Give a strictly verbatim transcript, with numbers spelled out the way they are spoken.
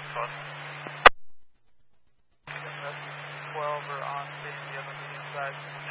twelve. twelve or on station, you have a medium size.